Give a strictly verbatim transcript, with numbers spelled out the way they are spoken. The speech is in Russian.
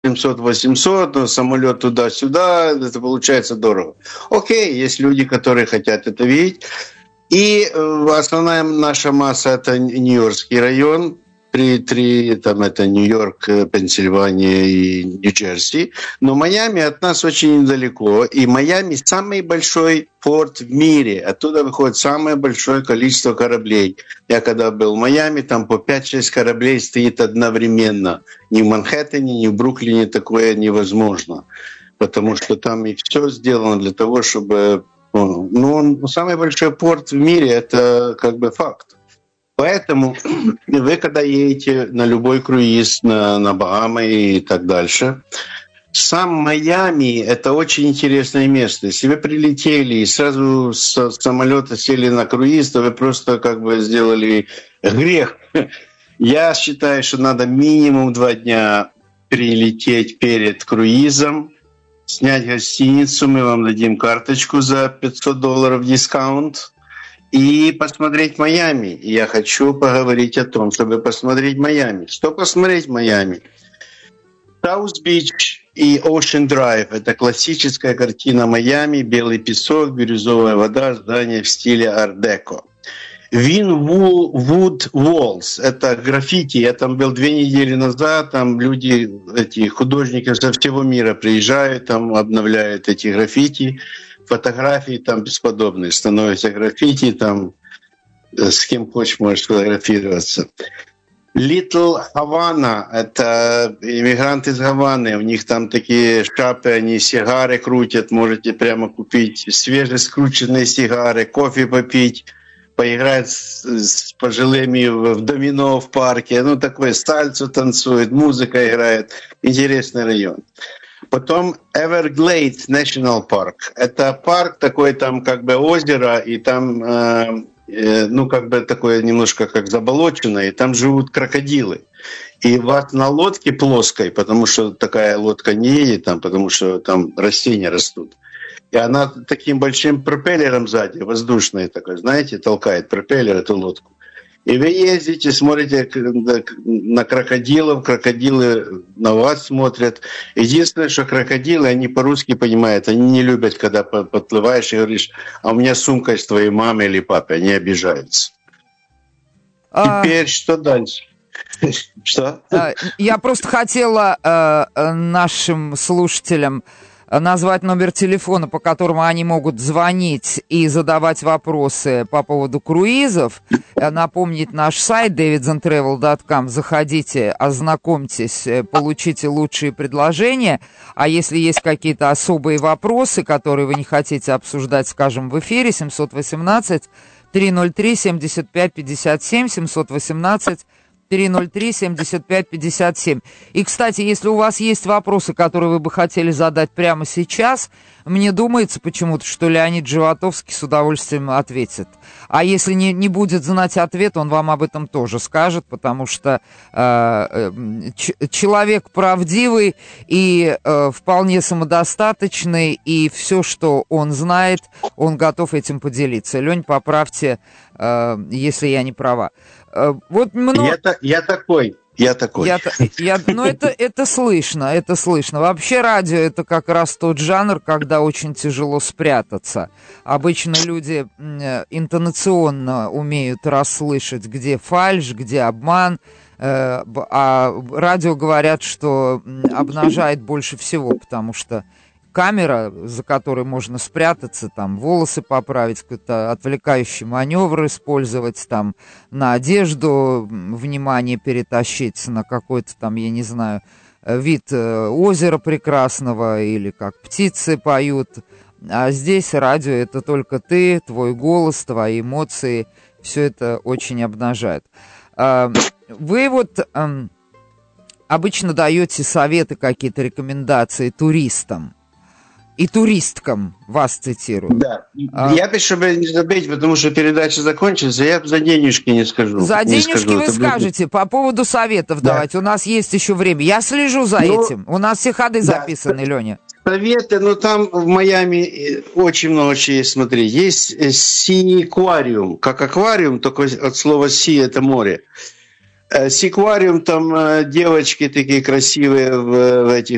семьсот-восемьсот, но самолет туда-сюда, это получается дорого. Окей, есть люди, которые хотят это видеть. И основная наша масса – это Нью-Йоркский район. Три, три, там это Нью-Йорк, Пенсильвания и Нью-Джерси. Но Майами от нас очень недалеко. И Майами – самый большой порт в мире. Оттуда выходит самое большое количество кораблей. Я когда был в Майами, там по пять-шесть кораблей стоит одновременно. Ни в Манхэттене, ни в Бруклине такое невозможно. Потому что там и все сделано для того, чтобы... Ну, он самый большой порт в мире – это как бы факт. Поэтому вы, когда едете на любой круиз, на, на Багамы и так дальше, сам Майами – это очень интересное место. Если вы прилетели и сразу с самолета сели на круиз, то вы просто как бы сделали грех. Я считаю, что надо минимум два дня прилететь перед круизом, снять гостиницу, мы вам дадим карточку за пятьсот долларов дискаунт, и посмотреть Майами. И я хочу поговорить о том, чтобы посмотреть Майами. Что посмотреть в Майами? Саус-Бич и Ocean Drive – это классическая картина Майами, белый песок, бирюзовая вода, здание в стиле ар-деко. Винвуд Уоллс – это граффити. Я там был две недели назад, там люди, эти художники со всего мира приезжают, там обновляют эти граффити. Фотографии там бесподобные, становятся граффити, там с кем хочешь можешь фотографироваться. Little Havana – это иммигранты из Гаваны, у них там такие шапы, они сигары крутят, можете прямо купить свежескрученные сигары, кофе попить, поиграть с, с пожилыми в, в домино в парке, ну такой сальсу танцует, музыка играет, интересный район. Потом Everglades National Park. Это парк такой, там как бы озеро, и там, э, э, ну, как бы такое немножко как заболоченное, и там живут крокодилы. И вас на лодке плоской, потому что такая лодка не едет там, потому что там растения растут. И она таким большим пропеллером сзади, воздушной такой, знаете, толкает пропеллер эту лодку. И вы ездите, смотрите на крокодилов, крокодилы на вас смотрят. Единственное, что крокодилы, они по-русски понимают, они не любят, когда подплываешь и говоришь, а у меня сумка из твоей мамы или папы, они обижаются. А... Теперь что дальше? Что? Я просто хотела нашим слушателям назвать номер телефона, по которому они могут звонить и задавать вопросы по поводу круизов, напомнить наш сайт дэвидс энд трэвел точка ком. Заходите, ознакомьтесь, получите лучшие предложения. А если есть какие-то особые вопросы, которые вы не хотите обсуждать, скажем, в эфире, семь один восемь три ноль три семь пять пять семь, семь один восемь три ноль три семь пять пять семь. И, кстати, если у вас есть вопросы, которые вы бы хотели задать прямо сейчас, мне думается почему-то, что Леонид Животовский с удовольствием ответит. А если не, не будет знать ответ, он вам об этом тоже скажет, потому что э, ч- человек правдивый и э, вполне самодостаточный, и все, что он знает, он готов этим поделиться. Лень, поправьте, э, если я не права. Вот много... я, я такой, я такой. Я, я, ну, это, это слышно, это слышно. Вообще радио – это как раз тот жанр, когда очень тяжело спрятаться. Обычно люди интонационно умеют расслышать, где фальшь, где обман, а радио говорят, что обнажает больше всего, потому что камера, за которой можно спрятаться, там, волосы поправить, какой-то отвлекающий маневр использовать, там, на одежду внимание перетащить, на какой-то там, я не знаю, вид озера прекрасного или как птицы поют. А здесь радио — это только ты, твой голос, твои эмоции, все это очень обнажает. Вы вот обычно даете советы, какие-то рекомендации туристам. И туристкам вас цитирую. Да. А... Я, чтобы не забыть, потому что передача закончится, я за денежки не скажу. За не денежки скажу. вы Это скажете. будет... По поводу советов да. давайте. У нас есть еще время. Я слежу за ну, этим. У нас все ходы да. записаны, Леня. Советы, ну там в Майами очень много чего есть. Смотри, есть Си-аквариум. Как аквариум, только от слова Си это море. Сиквариум, там девочки такие красивые в, в этих